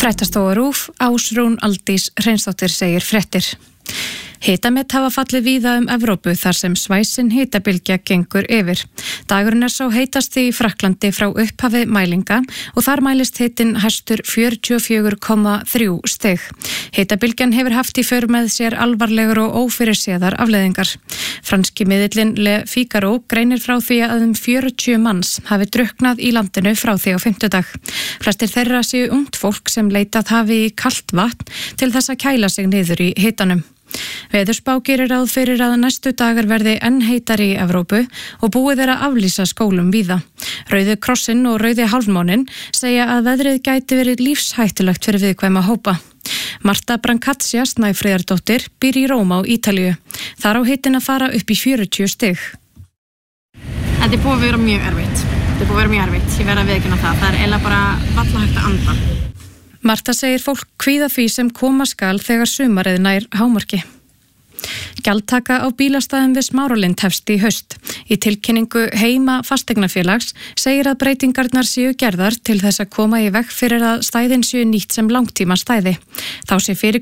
Fréttastofa RÚV, Ásrún Aldís Hreinsdóttir segir fréttir. Hitamet hafa fallið víða Evrópu þar sem svæsin hitabylgja gengur yfir. Dagurinn sá heitasti í Frakklandi frá upphafi mælinga og þar mælist hitinn hæstur 44,3 stig. Hitabylgjan hefur haft í för með sér alvarlegur og ófyrirséðar afleiðingar. Franski miðillinn Le Figaro greinir frá því að 40 manns hafi drukknað í landinu frá því á fimmtudag. Flestir þeirra séu ungt fólk sem leitað hafi í kalt vatn til þess að kæla sig niður í hitanum. Veðurspá gerir ráð fyrir að næstu dagar verði enn heitari í Evrópu og búið að aflýsa skólum víða. Rauði krossinn og Rauði hálfmáninn segja að veðrið gæti verið lífshættulegt fyrir viðkvæma hópa. Marta Brancaccia Snæfríðardóttir býr í Róm á Ítalíu. Þar á hitinn að fara upp í 40 stig. Þetta er búið að vera mjög erfitt. Ég verð að viðurkenna það. Það er eiginlega bara varla hægt að anda. Marta segir fólk kvíða því sem koma skal þegar sumarið nær hámarki. Gjaldtaka á bílastæðum við Smáralind hefst í haust. Í tilkynningu Heima fasteignafélags segir að breytingarnar séu gerðar til þess að koma í veg fyrir að stæðin séu nýtt sem langtíma stæði. Þá sé fyrir